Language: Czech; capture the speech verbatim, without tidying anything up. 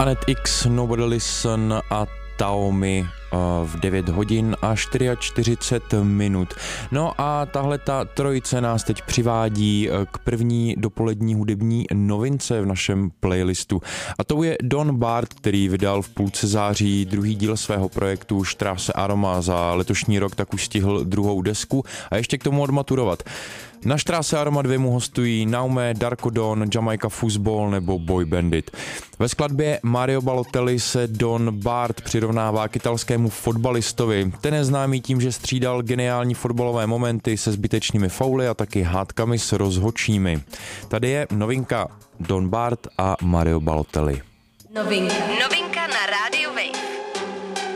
Anet X, Nobody Listen a Taomi v devět hodin a čtyřicet čtyři minut. No a tahle ta trojice nás teď přivádí k první dopolední hudební novince v našem playlistu. A to je Don Bart, který vydal v půlce září druhý díl svého projektu Straße Aroma. Za letošní rok tak už stihl druhou desku a ještě k tomu odmaturovat. Na Straße Aroma dva mu hostují Naume, Darko Don, Jamaica Football nebo Boy Bandit. Ve skladbě Mario Balotelli se Don Bart přirovnává k italskému fotbalistovi. Ten je známý tím, že střídal geniální fotbalové momenty se zbytečnými fauly a taky hádkami s rozhodčími. Tady je novinka Don Bart a Mario Balotelli. Novinka.